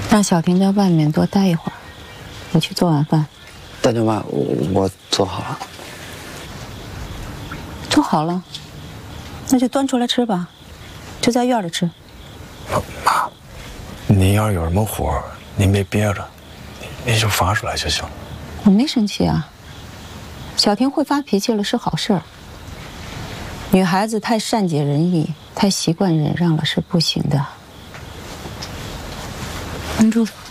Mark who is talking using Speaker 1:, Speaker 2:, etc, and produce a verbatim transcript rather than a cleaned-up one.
Speaker 1: 让小婷在外面多待一会儿，我去做晚饭。
Speaker 2: 大舅妈，我我做好了。
Speaker 1: 做好了，那就端出来吃吧，就在院里吃。
Speaker 3: 妈，您要是有什么火，您别憋着，您就发出来就行了。
Speaker 1: 我没生气啊。小婷会发脾气了是好事儿。女孩子太善解人意，太习惯忍让了是不行的。关注。